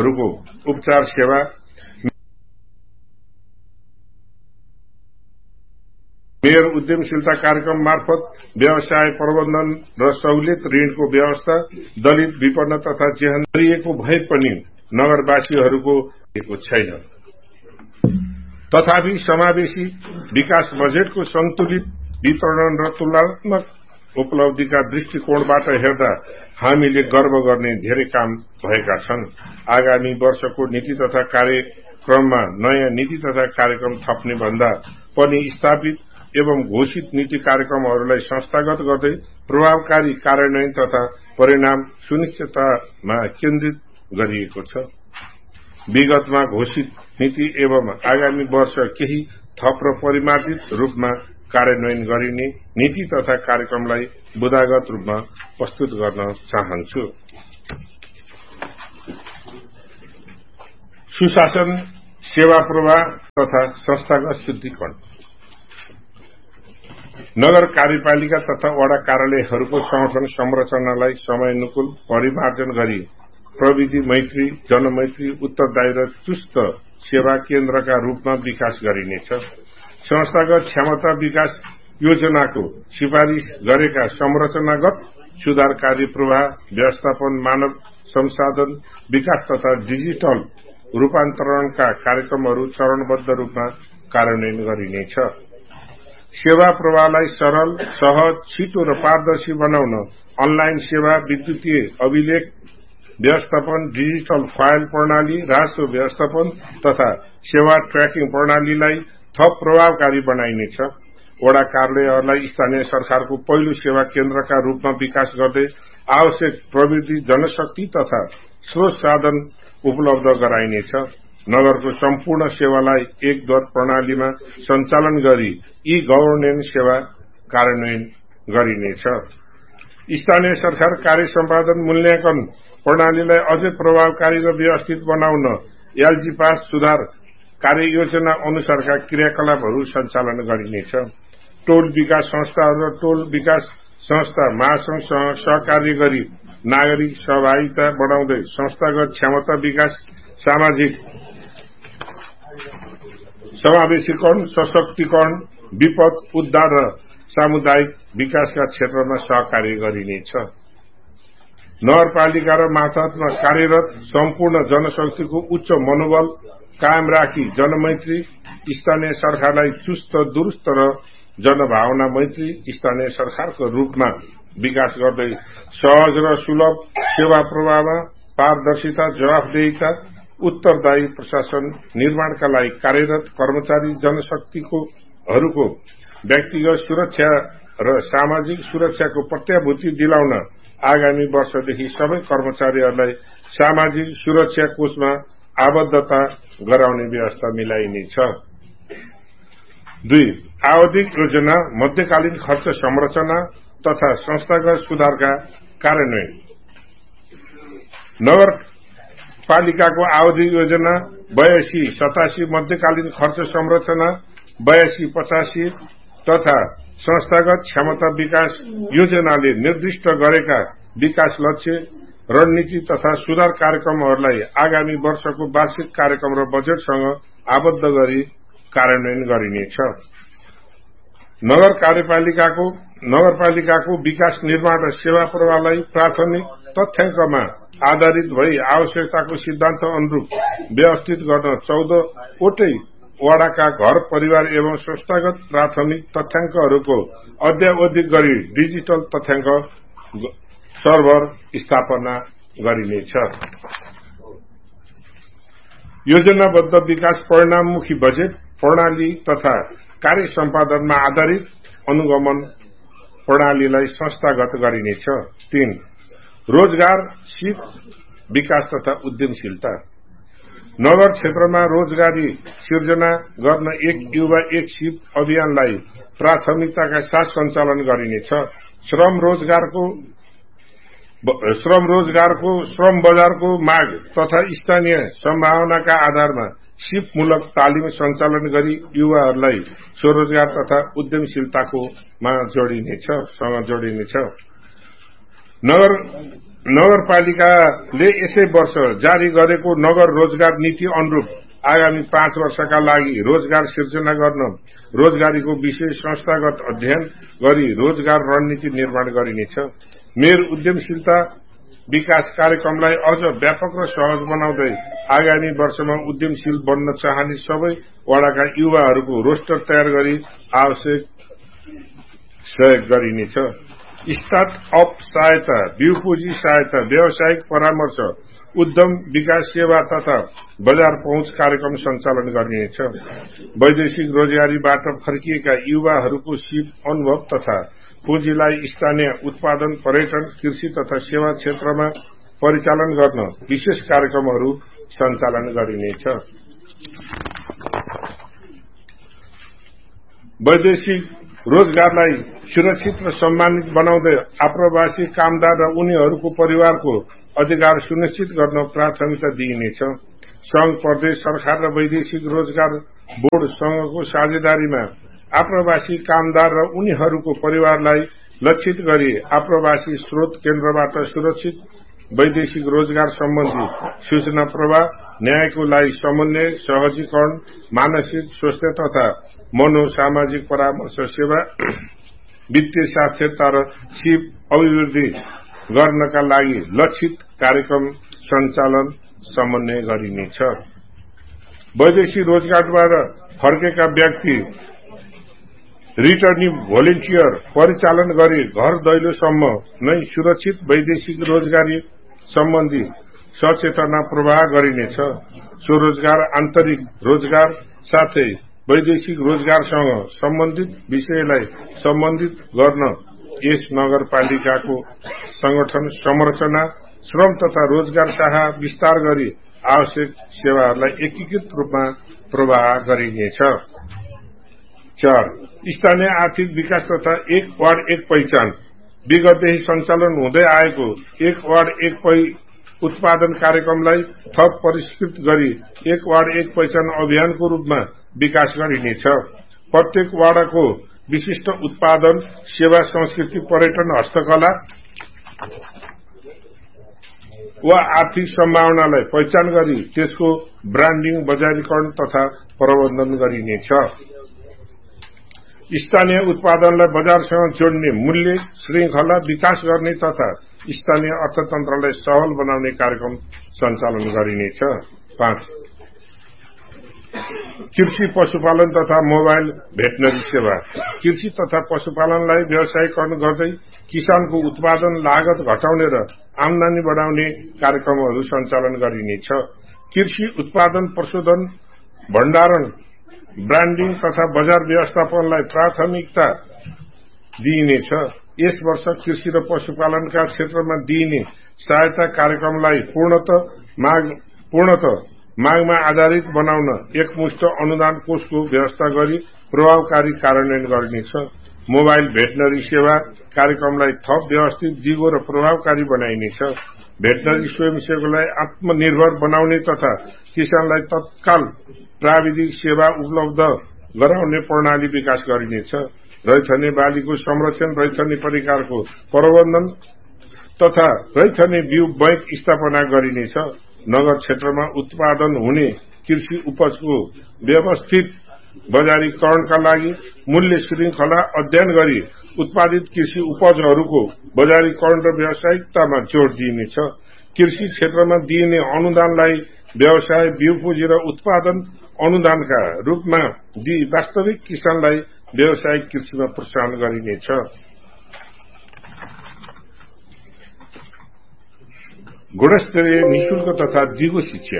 रोगीहरूको उपचार सेवा, मेयर उद्यमशीलता कार्यक्रम मार्फत व्यवसाय प्रबन्धन र सहुलियत ऋणको व्यवस्था दलित विपन्न तथा जेहन गरिएको भए पनि नगरवासीहरूको छैन। तथापि समावेशी विकास बजेटको सन्तुलित वितरण र तुलनात्मक उपलब्धिका दृष्टिकोणबाट हेर्दा हामीले गर्व गर्ने धेरै काम भएका छन्। आगामी वर्षको नीति तथा कार्यक्रममा नयाँ नीति तथा कार्यक्रम थप्ने भन्दा पनि स्थापित एवं घोषित नीति कार्यक्रमहरूलाई संस्थागत गर्दै प्रभावकारी कार्यान्वयन तथा परिणाम सुनिश्चिततामा केन्द्रित गरिएको छ। विगतमा घोषित नीति एवं आगामी वर्ष केही थप र परिमार्जित रूपमा कार्यान्वयन गरिने नीति तथा कार्यक्रमलाई बुदागत रूपमा प्रस्तुत गर्न चाहन्छु। सुशासन, सेवा प्रवाह तथा संस्थागत शुद्धिकरण। नगर कार्यपालिका तथा वडा कार्यालयहरूको संगठन संरचनालाई समयानुकूल परिमार्जन गरी प्रविधि मैत्री, जनमैत्री, उत्तरदायी र चुस्त सेवा केन्द्रका रूपमा विकास गरिनेछ। संस्थागत क्षमता विकास योजनाको सिफारिश गरेका संरचनागत सुधार कार्य प्रवाह व्यवस्थापन, मानव संसाधन विकास तथा डिजिटल रूपान्तरणका कार्यक्रमहरू चरणबद्ध रूपमा कार्यान्वयन गरिनेछ। सेवा प्रवाहलाई सरल, सहज, छिटो र पारदर्शी बनाउन अनलाइन सेवा, विद्युतीय अभिलेख व्यवस्थापन, डिजिटल फाइल प्रणाली, राजस्व व्यवस्थापन तथा सेवा ट्र्याकिङ प्रणालीलाई थप प्रभावकारी बनाइनेछ। वडा कार्यालयहरूलाई स्थानीय सरकारको पहिलो सेवा केन्द्रका रूपमा विकास गर्दै आवश्यक प्रविधि, जनशक्ति तथा स्रोत साधन उपलब्ध गराइनेछ। नगरको सम्पूर्ण सेवालाई एक द्वार प्रणालीमा सञ्चालन गरी ई गभर्नेन्स सेवा कार्यान्वयन गरिनेछ। स्थानीय सरकार कार्य सम्पादन मूल्याङ्कन प्रणालीलाई अझै प्रभावकारी र व्यवस्थित बनाउन एलजी पास सुधार कार्ययोजना अनुसारका क्रियाकलापहरू सञ्चालन गरिनेछ। टोल विकास संस्थाहरू र टोल विकास संस्था महासंघसँग सहकार्य गरी नागरिक सहभागिता बढाउँदै संस्थागत क्षमता विकास, सामाजिक समावेशीकरण, सशक्तिकरण, विपद उद्धार र सामुदायिक विकासका क्षेत्रमा सहकार्य गरिनेछ। नगरपालिका र मातहतमा कार्यरत सम्पूर्ण जनशक्तिको उच्च मनोबल कायम राखी जनमैत्री स्थानीय सरकारलाई चुस्त, दुरुस्त र जनभावना मैत्री स्थानीय सरकारको रूपमा विकास गर्दै सहज र सुलभ सेवा प्रवाहमा पारदर्शिता, जवाफदेहिता, उत्तरदायी प्रशासन निर्माणका लागि कार्यरत कर्मचारी जनशक्तिहरूको व्यक्तिगत सुरक्षा र सामाजिक सुरक्षाको प्रत्याभूति दिलाउन आगामी वर्षदेखि सबै कर्मचारीहरूलाई सामाजिक सुरक्षा कोषमा आबद्धता गराउने व्यवस्था मिलाइनेछ। 2. आवधिक योजना, मध्यकालीन खर्च संरचना तथा संस्थागत सुधारका कार्यान्वयन। नगरपालिकाको आवधिक योजना 82-87, मध्यकालीन खर्च संरचना 82-85 तथा संस्थागत क्षमता विकास योजनाले निर्दिष्ट गरेका विकास लक्ष्य, रणनीति तथा सुधार कार्यक्रमहरूलाई आगामी वर्षको वार्षिक कार्यक्रम र बजेटसँग आबद्ध गरी कार्यान्वयन गरिनेछ। नगरपालिकाको विकास निर्माण र सेवा प्रवाहलाई प्राथमिक तथ्याङ्कमा आधारित भई आवश्यकताको सिद्धान्त अनुरूप व्यवस्थित गर्न 14 वटै वडाका घर परिवार एवं संस्थागत प्राथमिक तथ्याङ्कहरूको अद्यावधिक गरी डिजिटल तथ्याङ्क सर्भर स्थापना गरिनेछ। योजनाबद्ध विकास परिणाममुखी बजेट प्रणाली तथा कार्य सम्पादनमा आधारित अनुगमन प्रणालीलाई संस्थागत गरिनेछ। 3. रोजगारशील विकास तथा उद्यमशीलता। नगर क्षेत्रमा रोजगारी सिर्जना गर्न एक युवा एक सिप अभियानलाई प्राथमिकताका साथ सञ्चालन गरिनेछ। श्रम बजारको माग तथा स्थानीय सम्भावनाका आधारमा सिपमूलक तालिम सञ्चालन गरी युवाहरूलाई स्वरोजगार तथा उद्यमशीलताको सँग जोडिनेछ। नगरपालिकाले यसै वर्ष जारी गरेको नगर रोजगार नीति अनुरूप आगामी 5 वर्षका लागि रोजगार सिर्जना गर्न रोजगारीको विषय संस्थागत अध्ययन गरी रोजगार रणनीति निर्माण गरिनेछ। मेयर उद्यमशीलता विकास कार्यक्रमलाई अझ व्यापक र सहज बनाउँदै आगामी वर्षमा उद्यमशील बन्न चाहने सबै वडाका युवाहरूको रोस्टर तयार गरी आवश्यक सहयोग गरिनेछ। स्टार्टअप सहायता, बिउपुँजी सहायता, व्यावसायिक परामर्श, उद्यम विकास सेवा तथा बजार पहुँच कार्यक्रम सञ्चालन गरिनेछ। वैदेशिक रोजगारीबाट फर्किएका युवाहरूको सिप अनुभव तथा पुँजीलाई स्थानीय उत्पादन, पर्यटन, कृषि तथा सेवा क्षेत्रमा परिचालन गर्न विशेष कार्यक्रमहरू सञ्चालन गरिनेछ। वैदेशिक रोजगारलाई सुरक्षित र सम्मानित बनाउँदै आप्रवासी कामदार र उनीहरूको परिवारको अधिकार सुनिश्चित गर्न प्राथमिकता दिइनेछ। संघ, प्रदेश सरकार र वैदेशिक रोजगार बोर्ड संघको साझेदारीमा आप्रवासी कामदार र उनीहरूको परिवारलाई लक्षित गरी आप्रवासी स्रोत केन्द्रबाट सुरक्षित वैदेशिक रोजगार सम्बन्धी सूचना प्रवाह, न्यायको लागि समन्वय, सहजीकरण, मानसिक स्वास्थ्य तथा मनोसामाजिक परामर्श सेवा, वित्तीय साक्षरता र सिप अभिवृद्धि गर्नका लागि लक्षित कार्यक्रम सञ्चालन समन्वय गरिनेछ। वैदेशिक रोजगारबाट फर्केका व्यक्ति रिटर्निङ भोलिन्टियर परिचालन गरी घर दैलोसम्म नै सुरक्षित वैदेशिक रोजगारी सम्बन्धी सचेतना प्रवाह गरिनेछ। स्वरोजगार, आन्तरिक रोजगार साथै वैदेशिक रोजगारसँग सम्बन्धित विषयलाई सम्बन्धित गर्न यस नगरपालिकाको संगठन संरचना, श्रम तथा रोजगार शाखा विस्तार गरी आवश्यक सेवाहरूलाई एकीकृत रूपमा प्रवाह गरिनेछ। 4. स्थानीय आर्थिक विकास तथा एक वार्ड एक पहिचान। विगतदेखि सञ्चालन हुँदै आएको एक वार्ड एक उत्पादन कार्यक्रमलाई थप परिष्कृत गरी एक वार्ड एक पहिचान अभियानको रूपमा विकास गरिनेछ। प्रत्येक वार्डको विशिष्ट उत्पादन, सेवा, संस्कृति, पर्यटन, हस्तकला वा आर्थिक सम्भावनालाई पहिचान गरी त्यसको ब्रान्डिङ, बजारीकरण तथा प्रबन्धन गरिनेछ। स्थानीय उत्पादनलाई बजारसँग जोड्ने, मूल्य श्रृंखला विकास गर्ने तथा स्थानीय अर्थतन्त्रलाई सबल बनाउने कार्यक्रम सञ्चालन गरिनेछ। 5. कृषि, पशुपालन तथा मोबाइल भेटनरी सेवा। कृषि तथा पशुपालनलाई व्यवसायीकरण गर्दै किसानको उत्पादन लागत घटाउने र आमदानी बढाउने कार्यक्रमहरू सञ्चालन गरिनेछ। कृषि उत्पादन प्रशोधन, भण्डारण, ब्रान्डिङ तथा बजार व्यवस्थापनलाई प्राथमिकता दिइनेछ। यस वर्ष कृषि र पशुपालनका क्षेत्रमा दिइने सहायता कार्यक्रमलाई पूर्णतः मागमा आधारित बनाउन एकमुष्ट अनुदान कोषको व्यवस्था गरी प्रभावकारी कार्यान्वयन गरिनेछ। मोबाइल भेटनरी सेवा कार्यक्रमलाई थप व्यवस्थित, दिगो र प्रभावकारी बनाइनेछ। भेटनरी स्वयंसेवकलाई आत्मनिर्भर बनाउने तथा किसानलाई तत्काल प्राविधिक सेवा उपलब्ध गराउने प्रणाली विकास गरिनेछ। रैथाने बालीको संरक्षण, रैथाने परिकारको प्रबन्धन तथा रैथाने बिउ बैंक स्थापना गरिनेछ। नगर क्षेत्रमा उत्पादन हुने कृषि उपजको व्यवस्थित बजारीकरणका लागि मूल्य श्रृंखला अध्ययन गरी उत्पादित कृषि उपजहरूको बजारीकरण र व्यावसायिकतामा जोड़ दिइनेछ। कृषि क्षेत्रमा दिइने अनुदानलाई व्यवसाय, बिउ पुँजी र उत्पादन अनुदानका रूपमा दिई वास्तविक किसानलाई व्यावसायिक कृषिमा प्रोत्साहन गरिनेछ। गुणस्तरीय निशुल्क तथा दिगो शिक्षा।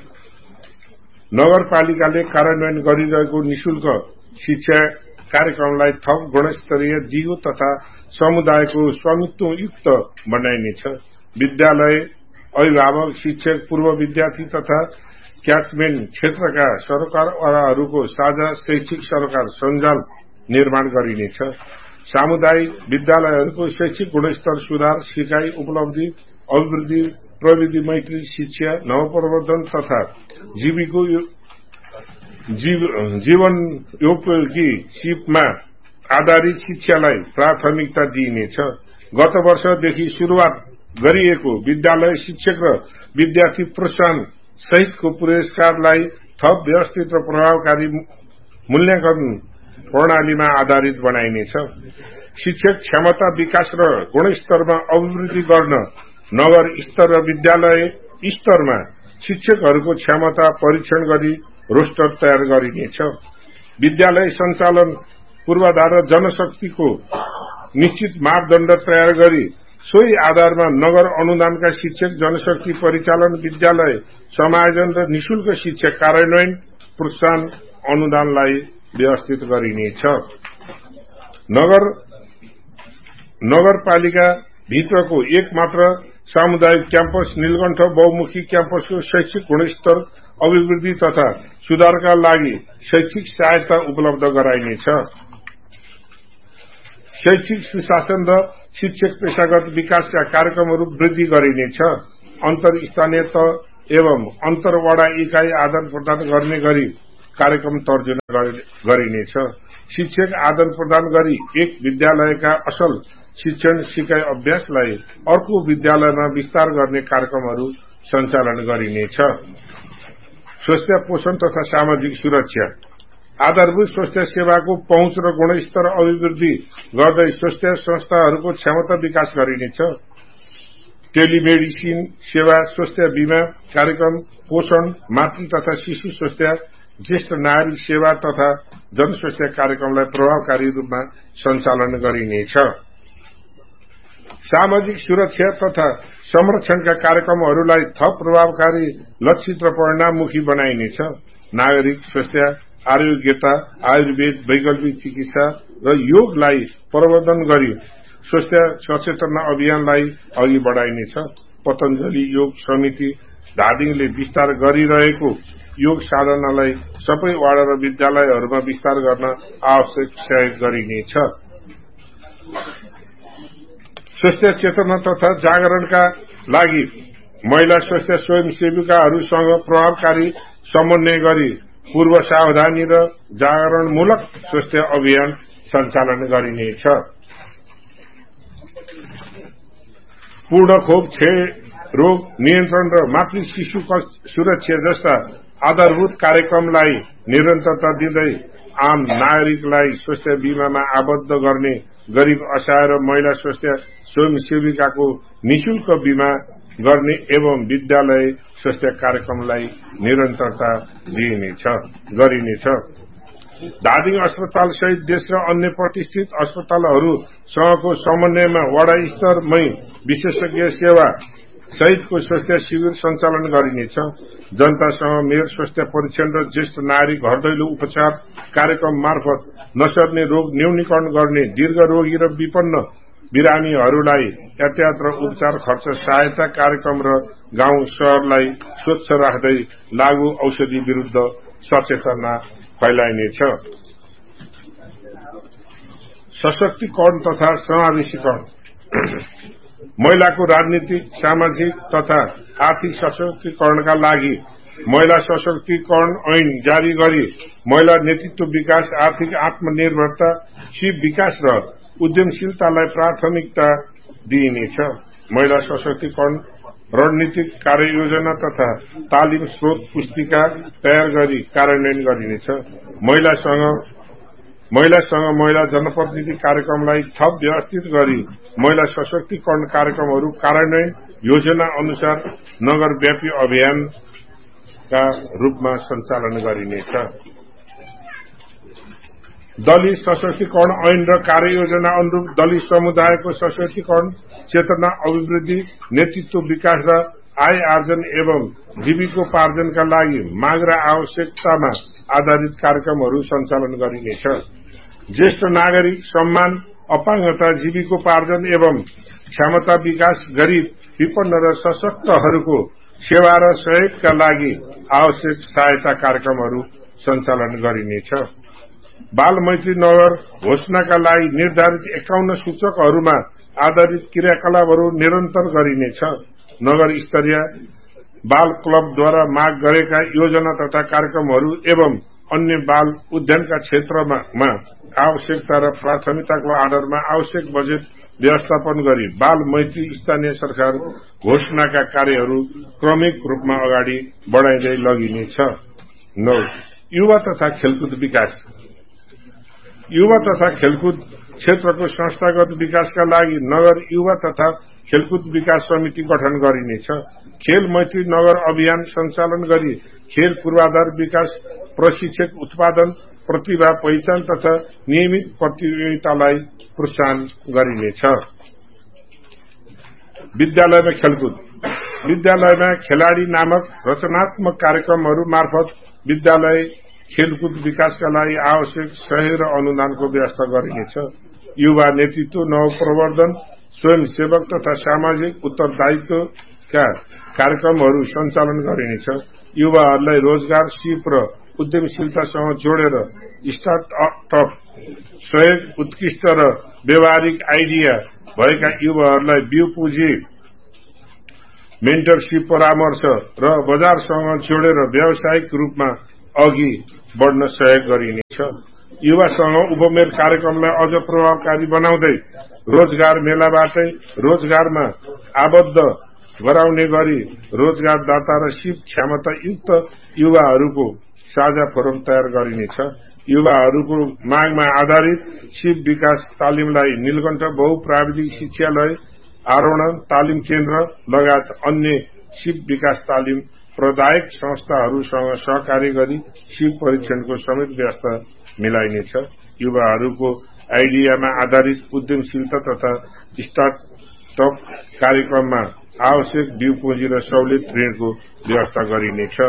नगरपालिकाले कार्यान्वयन गरिरहेको निशुल्क शिक्षा कार्यक्रमलाई थप गुणस्तरीय, दिगो तथा समुदायको स्वामित्वयुक्त बनाइनेछ। विद्यालय, अभिभावक, शिक्षक, पूर्व विद्यार्थी तथा क्याचमेन्ट क्षेत्रका सरकारवालाहरूको साझा शैक्षिक सरकार सञ्जाल निर्माण गरिनेछ। सामुदायिक विद्यालयहरूको शैक्षिक गुणस्तर सुधार, सिकाइ, उपलब्धि, अभिवृद्धि, प्रविधि मैत्री शिक्षा, नवप्रवर्धन तथा जीवनोपयोगी सिपमा आधारित शिक्षालाई प्राथमिकता दिइनेछ। गत वर्षदेखि शुरूआत गरिएको विद्यालय शिक्षक र विद्यार्थी प्रोत्साहन सहितको पुरस्कारलाई थप व्यवस्थित र प्रभावकारी मूल्याङ्कन प्रणालीमा आधारित बनाइनेछ। शिक्षक क्षमता विकास र गुणस्तरमा अभिवृद्धि गर्न नगर स्तर र विद्यालय स्तरमा शिक्षकहरूको क्षमता परीक्षण गरी रोस्टर तयार गरिनेछ। विद्यालय सञ्चालन पूर्वाधार र जनशक्तिको निश्चित मापदण्ड तयार गरी सोही आधारमा नगर अनुदानका शिक्षक जनशक्ति परिचालन विद्यालय समायोजन र निशुल्क शिक्षक कार्यान्वयन प्रोत्साहन अनुदानलाई व्यवस्थित गरिनेछ। नगरपालिका भित्रको एकमात्र सामुदायिक क्याम्पस नीलकण्ठ बहुमुखी क्याम्पसको शैक्षिक गुणस्तर अभिवृद्धि तथा सुधारका लागि शैक्षिक सहायता उपलब्ध गराइनेछ। शैक्षिक सुशासन र शिक्षक पेशागत विकासका कार्यक्रमहरू वृद्धि गरिनेछ। अन्तरस्थानीय तह एवं अन्तरवडा इकाई आदान प्रदान गर्ने गरी कार्यक्रम तर्जुमा गरिनेछ। शिक्षक आदान प्रदान गरी एक विद्यालयका असल शिक्षण सिकाइ अभ्यासलाई अर्को विद्यालयमा विस्तार गर्ने कार्यक्रमहरू सञ्चालन गरिनेछ। स्वास्थ्य पोषण तथा सामाजिक सुरक्षा आधारभूत स्वास्थ्य सेवाको पहुँच र गुणस्तर अभिवृद्धि गर्दै स्वास्थ्य संस्थाहरूको क्षमता विकास गरिनेछ। टेलिमेडिसिन सेवा, स्वास्थ्य बीमा कार्यक्रम, पोषण, मातृ तथा शिशु स्वास्थ्य, ज्येष्ठ नागरिक सेवा तथा जनस्वास्थ्य कार्यक्रमलाई प्रभावकारी रूपमा सञ्चालन गरिनेछ। सामाजिक सुरक्षा तथा संरक्षणका कार्यक्रमहरूलाई थप प्रभावकारी, लक्षित र परिणाममुखी बनाइनेछ। नागरिक स्वास्थ्य, आरोग्यता, आयुर्वेद, वैकल्पिक चिकित्सा र योगलाई प्रवर्धन गरी स्वास्थ्य सचेतना अभियानलाई अघि बढाइनेछ। पतञ्जलि योग समिति धादिङले विस्तार गरिरहेको योग साधनालाई सबै वाडा र विद्यालयहरूमा विस्तार गर्न आवश्यक सहयोग गरिनेछ। स्वास्थ्य चेतना तथा जागरणका लागि महिला स्वास्थ्य स्वयंसेविकाहरूसँग प्रभावकारी समन्वय गरी पूर्व सावधानी र जागरणमूलक स्वास्थ्य अभियान सञ्चालन गरिनेछ। पूर्ण खोप, क्षयरोग नियन्त्रण र मातृ शिशु सुरक्षा जस्ता आधारभूत कार्यक्रमलाई निरन्तरता दिँदै आम नागरिकलाई स्वास्थ्य बीमामा आबद्ध गर्ने, गरीब असहाय र महिला स्वास्थ्य स्वयंसेविकाको निशुल्क बीमा गर्ने एवं विद्यालय स्वास्थ्य कार्यक्रमलाई निरन्तरता गरिनेछ। धादिङ अस्पताल सहित देश र अन्य प्रतिष्ठित अस्पतालहरूसँगको समन्वयमा वडा स्तरमै विशेषज्ञ सेवा सहितको स्वास्थ्य शिविर सञ्चालन गरिनेछ। जनतासँग मेयर स्वास्थ्य परीक्षण र ज्येष्ठ नागरिक घरदैलो उपचार कार्यक्रम मार्फत नसर्ने रोग न्यूनीकरण गर्ने, दीर्घ रोगी र विपन्न बिरामीहरूलाई यातायात र उपचार खर्च सहायता कार्यक्रम र गाउँ शहरलाई स्वच्छ राख्दै लागू औषधि विरूद्ध सचेतना फैलाइनेछ। सशक्तिकरण तथा समावेशीकरण महिलाको राजनीतिक, सामाजिक तथा आर्थिक सशक्तिकरणका लागि महिला सशक्तिकरण ऐन जारी गरी महिला नेतृत्व विकास, आर्थिक आत्मनिर्भरता, शिव विकास र उद्यमशीलतालाई प्राथमिकता दिइनेछ। महिला सशक्तिकरण रणनीतिक कार्ययोजना तथा तालिम स्रोत पुस्तिका तयार गरी कार्यान्वयन गरिनेछ। महिलासँग महिला जनप्रतिनिधि कार्यक्रमलाई थप व्यवस्थित गरी महिला सशक्तिकरण कार्यक्रमहरू कार्यान्वयन योजना अनुसार नगरव्यापी अभियानका रूपमा सञ्चालन गरिनेछ। दलित सशक्तिकरण ऐन र कार्ययोजना अनुरूप दलित समुदायको सशक्तिकरण, चेतना अभिवृद्धि, नेतृत्व विकास र आय आर्जन एवं जीविकोपार्जनका लागि माग र आवश्यकतामा आधारित कार्यक्रमहरू सञ्चालन गरिनेछ। ज्येष्ठ नागरिक सम्मान, अपाङ्गता, जीविकोपार्जन एवं क्षमता विकास, गरीब, विपन्न र सशक्तहरूको सेवा र सहयोगका लागि आवश्यक सहायता कार्यक्रमहरू सञ्चालन गरिनेछ। बाल मैत्री नगर घोषणाका लागि निर्धारित 51 सूचकहरूमा आधारित क्रियाकलापहरू निरन्तर गरिनेछ। नगर स्तरीय बाल क्लबद्वारा माग गरेका योजना तथा कार्यक्रमहरू एवं अन्य बाल उद्यानका क्षेत्रमा आवश्यकता र प्राथमिकताको आधारमा आवश्यक बजेट व्यवस्थापन गरी बाल मैत्री स्थानीय सरकार घोषणाका कार्यहरू क्रमिक रूपमा अगाडि बढाइँदै लगिनेछ। 9 युवा तथा खेलकुद विकास। युवा तथा खेलकुद क्षेत्रको संस्थागत विकासका लागि नगर युवा तथा खेलकुद विकास समिति गठन गरिनेछ। खेल मैत्री नगर अभियान सञ्चालन गरी खेल पूर्वाधार विकास, प्रशिक्षक उत्पादन, प्रतिभा पहिचान तथा नियमित प्रतियोगितालाई प्रोत्साहन गरिनेछ। विद्यालयमा खेलकुद। विद्यालयमा खेलाडी नामक रचनात्मक कार्यक्रमहरू मार्फत विद्यालय खेलकुद विकासका लागि आवश्यक सहयोग र अनुदानको व्यवस्था गरिनेछ। युवा नेतृत्व, नवप्रवर्धन, स्वयंसेवक तथा सामाजिक उत्तरदायित्वका कार्यक्रमहरू सञ्चालन गरिनेछ। युवाहरूलाई रोजगार, सिप र उद्यमशीलतासँग जोडेर स्टार्टअप सहयोग, उत्कृष्ट र व्यावहारिक आइडिया भएका युवाहरूलाई बिउ पुँजी, मेन्टरशिप परामर्श र बजारसँग जोडेर व्यावसायिक रूपमा अघि बढ्न सहयोग गरिनेछ। युवासँग उपमेल कार्यक्रमलाई अझ प्रभावकारी बनाउँदै रोजगार मेलाबाटै रोजगारमा आबद्ध गराउने गरी रोजगारदाता र सिप क्षमतायुक्त युवाहरूको साझा फोरम तयार गरिनेछ। युवाहरूको मागमा आधारित सिप विकास तालिमलाई नीलकण्ठ बहुप्राविधिक शिक्षालय, आरोहण तालिम केन्द्र लगायत अन्य सिप विकास तालिम प्रदायक संस्थाहरूसँग सहकार्य गरी सिप परीक्षणको समेत व्यवस्था मिलाइनेछ। युवाहरूको आइडियामा आधारित उद्यमशीलता तथा स्टार्टअप कार्यक्रममा आवश्यक बिउ पुँजी र सहुलियत ऋणको व्यवस्था गरिनेछ।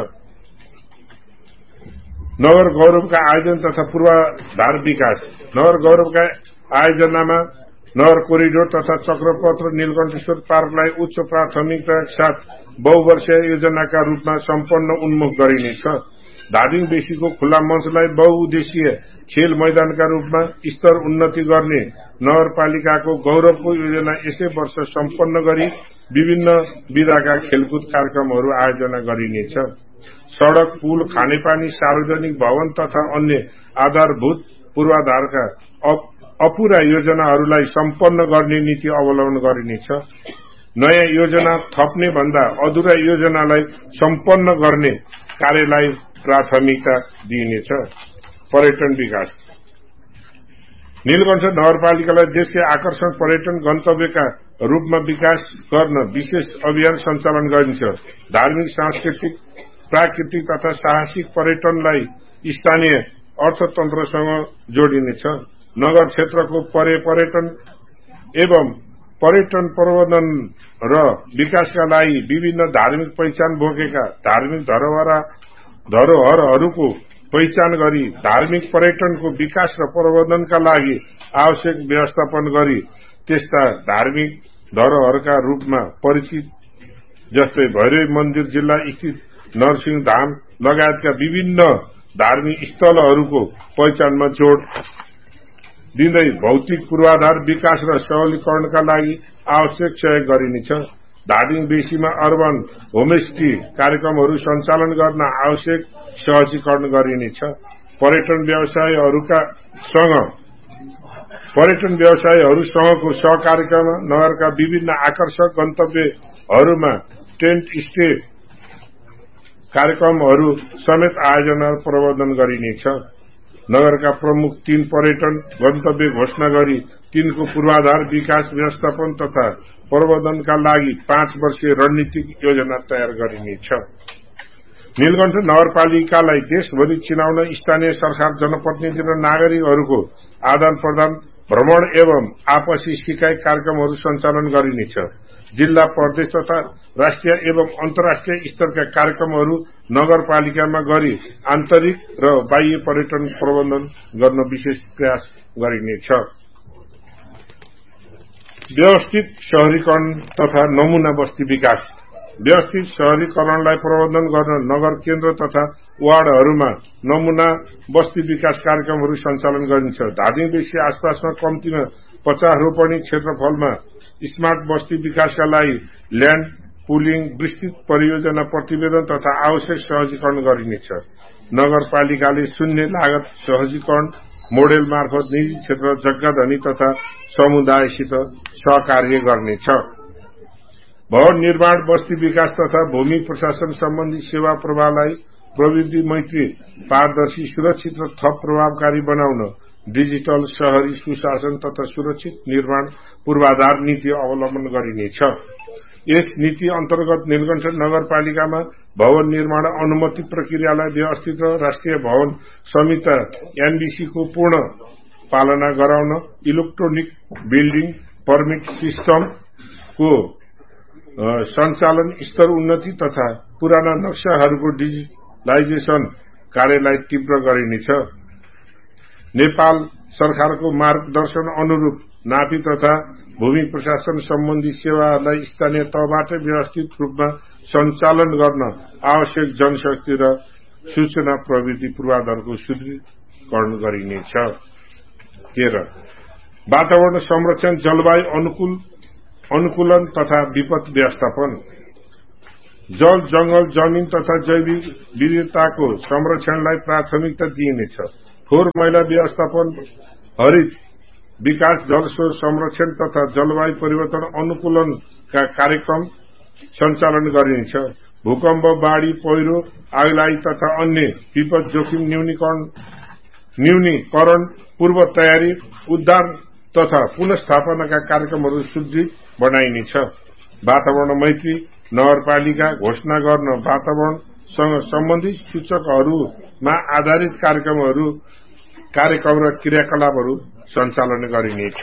नगर गौरवका आयोजन तथा पूर्वाधार विकास। नगर गौरवका आयोजनामा नगर कोरिडोर तथा चक्रपथ र नीलकण्ठेश्वर पार्कलाई उच्च प्राथमिकताका साथ बहुवर्षीय योजनाका रूपमा सम्पन्न उन्मुख गरिनेछ। धादिङ बेसीको खुल्ला मञ्चलाई बहुउद्देशीय खेल मैदानका रूपमा स्तर उन्नति गर्ने नगरपालिकाको गौरवको योजना यसै वर्ष सम्पन्न गरी विभिन्न विधाका खेलकुद कार्यक्रमहरू आयोजना गरिनेछ। सड़क, पुल, खानेपानी, सार्वजनिक भवन तथा अन्य आधारभूत पूर्वाधारका अपूरा योजनाहरूलाई सम्पन्न गर्ने नीति अवलम्बन गरिनेछ। नयाँ योजना थप्ने भन्दा अधुरा योजनालाई सम्पन्न गर्ने कार्यलाई प्राथमिकता दिइनेछ। पर्यटन विकास। नीलकण्ठ नगरपालिकालाई देशकै आकर्षण पर्यटन गन्तव्यका रूपमा विकास गर्न विशेष अभियान सञ्चालन गरिन्छ। धार्मिक, सांस्कृतिक, प्राकृतिक तथा साहसिक पर्यटनलाई स्थानीय अर्थतन्त्रसँग जोडिनेछ। नगर क्षेत्रको पर्यटन एवं पर्यटन प्रबन्धन र विकासका लागि विभिन्न धार्मिक पहिचान बोकेका धार्मिक धरोहरहरूको पहिचान गरी धार्मिक पर्यटनको विकास र प्रबन्धनका लागि आवश्यक व्यवस्थापन गरी त्यस्ता धार्मिक धरोहरका रूपमा परिचित जस्तै भैरवी मन्दिर, जिल्ला स्थित नरसिंह धाम लगायतका विभिन्न धार्मिक स्थलहरूको पहिचानमा जोड दिँदै भौतिक पूर्वाधार विकास र सबलीकरणका लागि आवश्यक सहयोग गरिनेछ। धादिङ बेसीमा अर्बन होमस्टे कार्यक्रमहरू सञ्चालन गर्न आवश्यक सहजीकरण गरिनेछ। पर्यटन व्यवसायीहरूसँगको सहकार्यमा नगरका विभिन्न आकर्षक गन्तव्यहरूमा टेन्ट स्टे कार्यक्रमहरू समेत आयोजना प्रबन्धन गरिनेछ। नगरका प्रमुख 3 पर्यटन गन्तव्य घोषणा गरी तिनको पूर्वाधार विकास, व्यवस्थापन तथा प्रबन्धनका लागि 5 वर्षीय रणनीतिक योजना तयार गरिनेछ। नीलकण्ठ नगरपालिकालाई देशभरि चिनाउन स्थानीय सरकार, जनप्रतिनिधि र नागरिकहरूको आदान प्रदान, भ्रमण एवं आपसी सिकाइ कार्यक्रमहरू सञ्चालन गरिनेछ। जिल्ला, प्रदेश तथा राष्ट्रिय एवं अन्तर्राष्ट्रिय स्तरका कार्यक्रमहरू नगरपालिकामा गरी आन्तरिक र बाह्य पर्यटन प्रबन्धन गर्न विशेष प्रयास गरिनेछ। व्यवस्थित शहरीकरण तथा नमूना बस्ती विकास। व्यवस्थित शहरीकरणलाई प्रबन्धन गर्न नगर केन्द्र तथा वार्डहरूमा नमूना बस्ती विकास कार्यक्रमहरू सञ्चालन गरिन्छ। धादिङ बेसी आसपासमा कम्तीमा 50 रोपनी क्षेत्रफलमा स्मार्ट बस्ती विकासका लागि ल्याण्ड पुलिङ, विस्तृत परियोजना प्रतिवेदन तथा आवश्यक सहजीकरण गरिनेछ। नगरपालिकाले शून्य लागत सहजीकरण मोडेल मार्फत निजी क्षेत्र, जग्गाधनी तथा समुदायसित सहकार्य गर्नेछ। भवन निर्माण, बस्ती विकास तथा भूमि प्रशासन सम्बन्धी सेवा प्रवाहलाई प्रविधि मैत्री, पारदर्शी, सुरक्षित र थप प्रभावकारी बनाउन डिजिटल शहरी सुशासन तथा सुरक्षित निर्माण पूर्वाधार नीति अवलम्बन गरिनेछ। यस नीति अन्तर्गत नीलकण्ठ नगरपालिकामा भवन निर्माण अनुमति प्रक्रियालाई व्यवस्थित र राष्ट्रिय भवन संहिता एनबीसी को पूर्ण पालना गराउन इलेक्ट्रोनिक बिल्डिङ पर्मिट सिस्टम को सञ्चालन स्तर उन्नति तथा पुराना नक्साहरूको डिजिटलाइजेशन कार्यलाई तीव्र गरिनेछ। नेपाल सरकारको मार्गदर्शन अनुरूप नापी तथा भूमि प्रशासन सम्बन्धी सेवाहरूलाई स्थानीय तहबाट व्यवस्थित रूपमा सञ्चालन गर्न आवश्यक जनशक्ति र सूचना प्रविधि पूर्वाधारको सुदृढीकरण गरिनेछ। 13 वातावरण संरक्षण, जलवायु अनुकूलन तथा विपद व्यवस्थापन। जल, जंगल, जमीन तथा जैविक विविधताको संरक्षणलाई प्राथमिकता दिइनेछ। फोहोर मैला व्यवस्थापन, हरित विकास, जलस्रोत संरक्षण तथा जलवायु परिवर्तन अनुकूलनका कार्यक्रम सञ्चालन गरिनेछ। भूकम्प, बाढ़ी, पहिरो, आगलागी तथा अन्य विपद जोखिम न्यूनीकरण, पूर्व तयारी, उद्धार तथा पुनर्स्थापनाका कार्यक्रमहरू सुदृढ बनाइनेछ। वातावरण मैत्री नगरपालिका घोषणा गर्न वातावरणसँग सम्बन्धित सूचकहरूमा आधारित कार्यक्रम र क्रियाकलापहरू सञ्चालन गरिनेछ।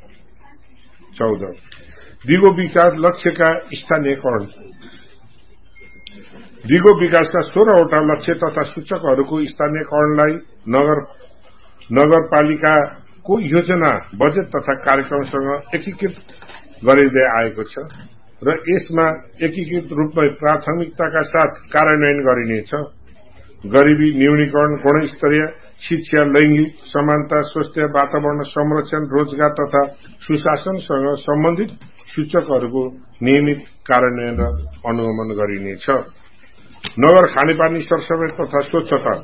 14 दिगो विकास लक्ष्यका स्थानीयकरण। दिगो विकासका 16 वटा लक्ष्य तथा सूचकहरूको स्थानीयकरणलाई नगरपालिकाको योजना, बजेट तथा कार्यक्रमसँग एकीकृत गरिँदै आएको छ र यसमा एकीकृत रूपमा प्राथमिकताका साथ कार्यान्वयन गरिनेछ। गरिबी न्यूनीकरण, गुणस्तरीय शिक्षा, लैंगिक समानता, स्वास्थ्य, वातावरण संरक्षण, रोजगार तथा सुशासनसँग सम्बन्धित सूचकहरूको नियमित कार्यान्वयन र अनुगमन गरिनेछ। नगर खानेपानी सरसफाई तथा स्वच्छता।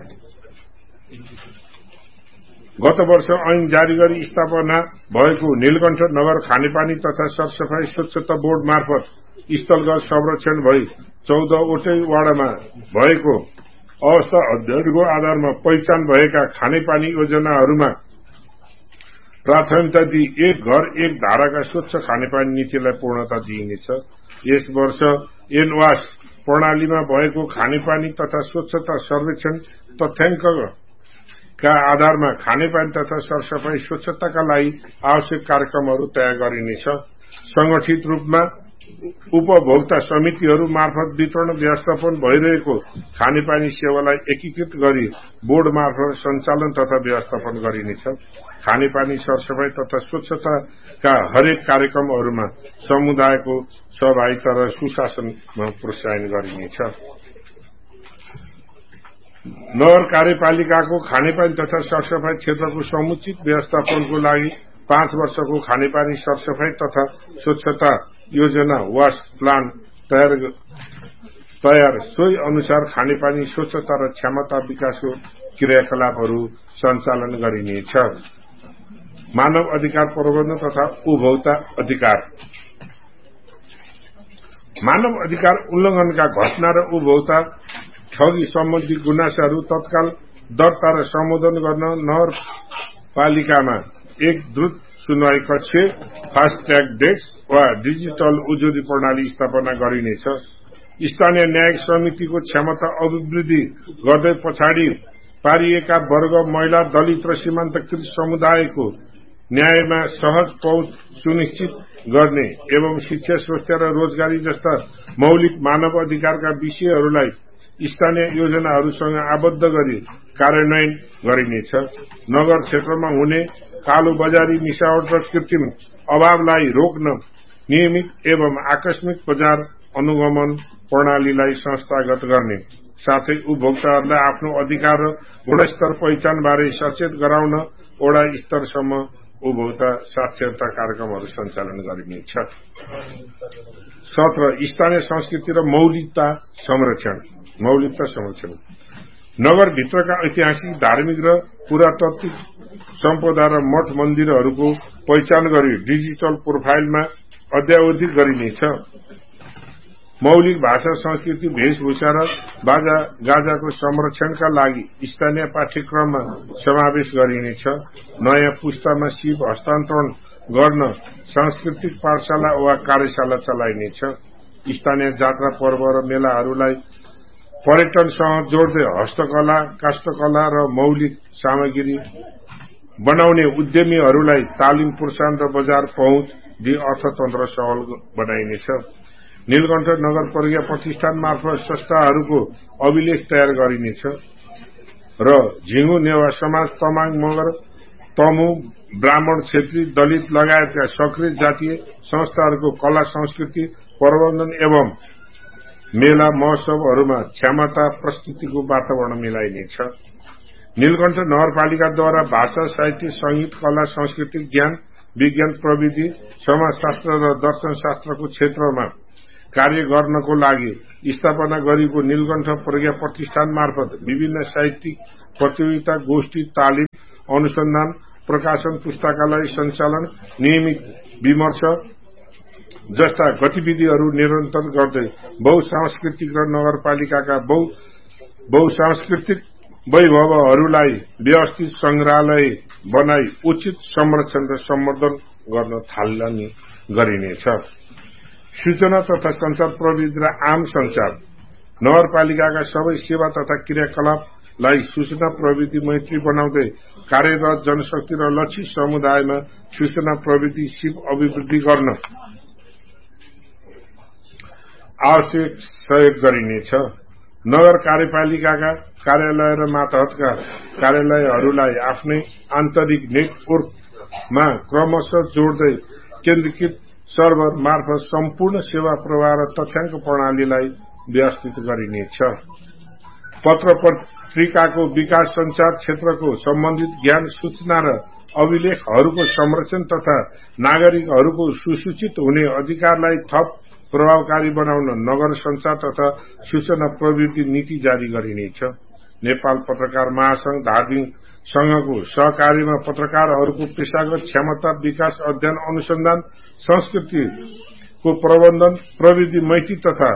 गत वर्ष ऐन जारी गरी स्थापना भएको नीलकण्ठ नगर खानेपानी तथा सरसफाई स्वच्छता बोर्ड मार्फत स्थलगत संरक्षण भई 14 वटै वाडामा भएको अवस्था अध्ययनको आधारमा पहिचान भएका खानेपानी योजनाहरूमा प्राथमिकता दिई एक घर एक धाराका स्वच्छ खानेपानी नीतिलाई पूर्णता दिइनेछ। यस वर्ष एनवास प्रणालीमा भएको खानेपानी तथा स्वच्छता सर्वेक्षण तथ्याङ्कका आधारमा खानेपानी तथा सरसफाई स्वच्छताका लागि आवश्यक कार्यक्रमहरू तयार गरिनेछ। संगठित रूपमा उपभोक्ता समितिहरू मार्फत वितरण व्यवस्थापन भइरहेको खानेपानी सेवालाई एकीकृत गरी बोर्ड मार्फत सञ्चालन तथा व्यवस्थापन गरिनेछ। खानेपानी सरसफाई तथा स्वच्छताका हरेक कार्यक्रमहरूमा समुदायको सहभागिता र सुशासनमा प्रोत्साहन गरिनेछ। नगर कार्यपालिकाको खानेपानी तथा सरसफाई क्षेत्रको समुचित व्यवस्थापनको लागि 5 वर्षको खानेपानी सरसफाई तथा स्वच्छता योजना वास प्लान तयार सोही अनुसार खानेपानी स्वच्छता र क्षमता विकासको क्रियाकलापहरू सञ्चालन गरिनेछ। मानव अधिकार प्रबन्धन तथा उपभोक्ता अधिकार। मानव अधिकार उल्लंघनका घटना र उपभोक्ता ठगी सम्बन्धी गुनासाहरू तत्काल दर्ता र सम्बोधन गर्न नगरपालिकामा एक द्रुत सुनवाई कक्ष, फास्ट ट्र्याक डेस्क वा डिजिटल उजुरी प्रणाली स्थापना गरिनेछ। स्थानीय न्यायिक समितिको क्षमता अभिवृद्धि गर्दै पछाडि पारिएका वर्ग, महिला, दलित र सीमान्तकृत समुदायको न्यायमा सहज पहुँच सुनिश्चित गर्ने एवं शिक्षा, स्वास्थ्य र रोजगारी जस्ता मौलिक मानव अधिकारका विषयहरूलाई स्थानीय योजनाहरूसँग आबद्ध गरी कार्यान्वयन गरिनेछ। नगर क्षेत्रमा हुने कालो बजारी, मिसावट र कृत्रिम अभावलाई रोक्न नियमित एवं आकस्मिक बजार अनुगमन प्रणालीलाई संस्थागत गर्ने साथै उपभोक्ताहरूलाई आफ्नो अधिकार र गुणस्तर पहिचान बारे सचेत गराउन वडा स्तरसम्म उपभोक्ता साक्षरता कार्यक्रमहरू सञ्चालन गरिनेछ। 17 स्थानीय संस्कृति र मौलिकता संरक्षण। नगरभित्रका ऐतिहासिक, धार्मिक र पुरातात्विक सम्पदा र मठ मन्दिरहरूको पहिचान गरी डिजिटल प्रोफाइलमा अद्यावधिक गरिनेछ। मौलिक भाषा, संस्कृति, वेशभूषा र बाजा गाजाको संरक्षणका लागि स्थानीय पाठ्यक्रममा समावेश गरिनेछ। नयाँ पुस्तामा सिप हस्तान्तरण गर्न सांस्कृतिक पाठशाला वा कार्यशाला चलाइनेछ। स्थानीय जात्रा, पर्व र मेलाहरूलाई पर्यटनसँग जोड्दै हस्तकला, काष्ठकला र मौलिक सामग्री बनाउने उद्यमीहरूलाई तालिम, प्रोत्साहन र बजार पहुँच दिई अर्थतन्त्र सबल बनाइनेछ। नीलकण्ठ नगर प्रज्ञा प्रतिष्ठान मार्फत संस्थाहरूको अभिलेख तयार गरिनेछ र झिंगु नेवा समाज, तमाङ, मगर, तमु, ब्राह्मण, क्षेत्री, दलित लगायतका सक्रिय जातीय संस्थाहरूको कला, संस्कृति प्रबन्धन एवं मेला महोत्सवहरूमा क्षमता प्रस्तुतिको वातावरण मिलाइनेछ। नीलकण्ठ नगरपालिकाद्वारा भाषा, साहित्य, संगीत, कला, संस्कृति, ज्ञान, विज्ञान, प्रविधि, समाजशास्त्र र दर्शनशास्त्रको क्षेत्रमा कार्य गर्नको लागि स्थापना गरिएको नीलकण्ठ प्रज्ञा प्रतिष्ठान मार्फत विभिन्न साहित्यिक प्रतियोगिता, गोष्ठी, तालिम, अनुसन्धान, प्रकाशन, पुस्तकालय सञ्चालन, नियमित विमर्श जस्ता गतिविधिहरू निरन्तर गर्दै बहुसांस्कृतिक र नगरपालिकाका बहुसांस्कृतिक वैभवहरूलाई व्यवस्थित संग्रहालय बनाई उचित संरक्षण र सम्वर्धन गर्न थालनी गरिनेछ। सूचना तथा संचार प्रविधि र आम संचार नगरपालिकाका सबै सेवा तथा क्रियाकलापलाई सूचना प्रविधि मैत्री बनाउँदै कार्यरत जनशक्ति र लक्षित समुदायमा सूचना प्रविधि सिप अभिवृद्धि गर्न आवश्यक सहयोग गरिनेछ। नगर कार्यपालिकाका कार्यालय र मातहतका कार्यालयहरूलाई आफ्नै आन्तरिक नेटवर्कमा क्रमशः जोड्दै केन्द्रीकृत सर्भर मार्फत सम्पूर्ण सेवा प्रवाह र तथ्याङ्क प्रणालीलाई व्यवस्थित गरिनेछ। पत्र पत्रिकाको विकास, संचार क्षेत्रको सम्बन्धित ज्ञान, सूचना र अभिलेखहरूको संरक्षण तथा नागरिकहरूको सुसूचित हुने अधिकारलाई थप प्रभावकारी बनाउन नगर संचार तथा सूचना प्रविधि नीति जारी गरिनेछ। नेपाल पत्रकार महासंघ धादिङ संघको सहकार्यमा पत्रकारहरूको पेशागत क्षमता विकास, अध्ययन, अनुसन्धान, संस्कृतिको प्रबन्धन, प्रविधि मैत्री तथा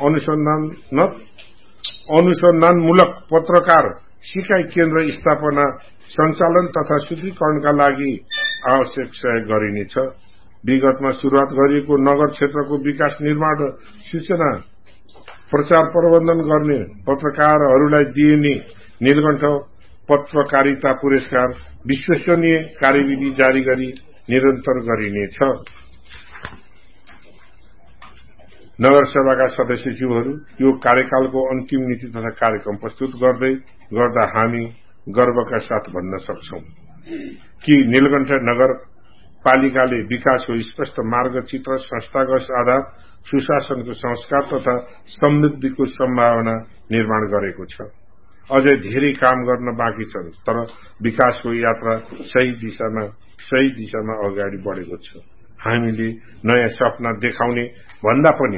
अनुसन्धानमूलक पत्रकार सिकाइ केन्द्र स्थापना, सञ्चालन तथा सूत्रीकरणका लागि आवश्यक सहयोग गरिनेछ। विगतमा शुरूआत गरिएको नगर क्षेत्रको विकास, निर्माण र सूचना प्रचार प्रबन्धन गर्ने पत्रकारहरूलाई दिइने नीलकण्ठ पत्रकारिता पुरस्कार विश्वसनीय कार्यविधि जारी गरी निरन्तर गरिनेछ। नगरसभाका सदस्यज्यूहरू यो कार्यकालको अन्तिम नीति तथा कार्यक्रम प्रस्तुत गर्दा हामी गर्वका साथ भन्न सक्छौं कि नीलकण्ठ नगरपालिकाले विकासको स्पष्ट मार्गचित्र, संस्थागत आधार, सुशासनको संस्कार तथा समृद्धिको सम्भावना निर्माण गरेको छ। अझै धेरै काम गर्न बाँकी छन्, तर विकासको यात्रा सही दिशामा अगाडि बढेको छ। हामीले नयाँ सपना देखाउने भन्दा पनि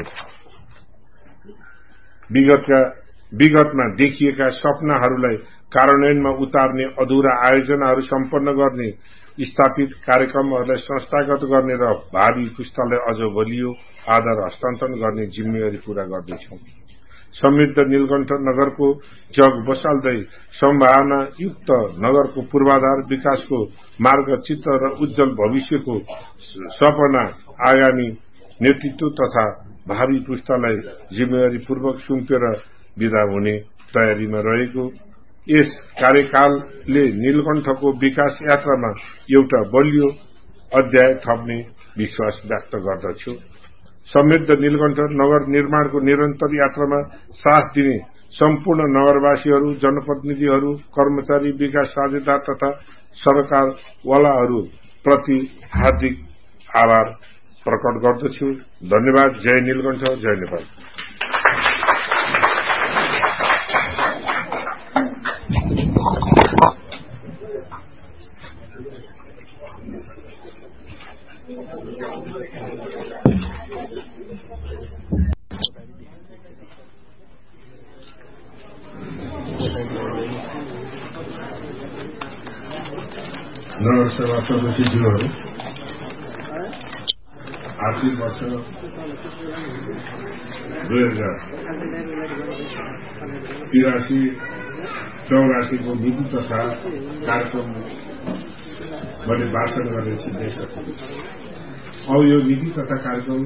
विगतमा देखिएका सपनाहरूलाई कार्यान्वयनमा उतार्ने, अधुरा आयोजनाहरू सम्पन्न गर्ने, स्थापित कार्यक्रमहरूलाई संस्थागत गर्ने र भावी पुस्तालाई अझ बलियो आधार हस्तान्तरण गर्ने जिम्मेवारी पूरा गर्दैछौं। समृद्ध नीलकण्ठ नगरको जग बसाल्दै सम्भावनायुक्त नगरको पूर्वाधार, विकासको मार्गचित्र र उज्जवल भविष्यको सपना आगामी नेतृत्व तथा भावी पुस्तालाई जिम्मेवारीपूर्वक सुम्पेर विदा हुने तयारीमा रहेको यस कार्यकालले नीलकण्ठको विकास यात्रामा एउटा बलियो अध्याय थप्ने विश्वास व्यक्त गर्दछु। समृद्ध नीलकण्ठ नगर निर्माणको निरन्तर यात्रामा साथ दिने सम्पूर्ण नगरवासीहरू, जनप्रतिनिधिहरू, कर्मचारी, विकास साझेदार तथा सरकारवालाहरू प्रति हार्दिक आभार प्रकट गर्दछु। धन्यवाद। जय नीलकण्ठ, जय नेपाल। Thank you. नगरसभा सदस्यज्यूहरू आर्थिक वर्ष 2083-84 को नीति तथा कार्यक्रम मैले भाषण गरेर सिद्धाइसकेको छु। अब यो नीति तथा कार्यक्रम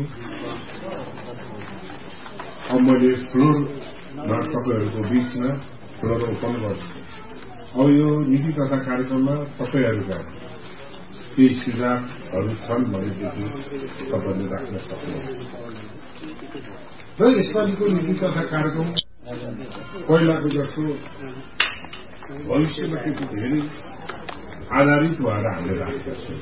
अब मैले फ्लोरमा तपाईँहरूको बीचमा फ्लोर ओपन गर्छु। अब यो नीति तथा कार्यक्रममा तपाईँहरूका केही सुझावहरू छन् भनेदेखि तपाईँले राख्न सक्नुहुन्छ। र यसपालिको नीति तथा कार्यक्रम पहिलाको जस्तो भविष्यमा त्यति धेरै आधारित भएर हामीले राखेका छौँ,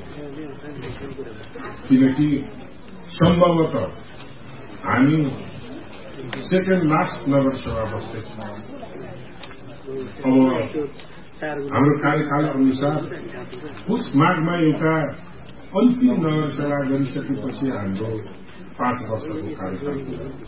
किनकि सम्भवतः हामी सेकेन्ड लास्ट नगरसभा बस्दैछौँ। अब हाम्रो कार्यकाल अनुसार उस माघमा एउटा अन्तिम नगरसभा गरिसकेपछि हाम्रो 5 वर्षको कार्यकाल पुरा हुन्छ।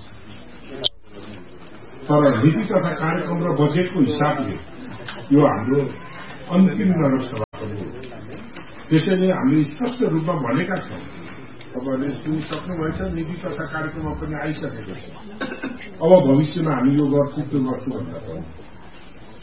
तर नीति तथा कार्यक्रम र बजेटको हिसाबले यो हाम्रो अन्तिम नगरसभा पनि हो। त्यसैले हामीले स्पष्ट रूपमा भनेका छौँ, तपाईँहरूले सुनिसक्नुभएछ, नीति तथा कार्यक्रममा पनि आइसकेको छ। अब भविष्यमा हामी यो गर्छु त्यो गर्छु भन्दा पनि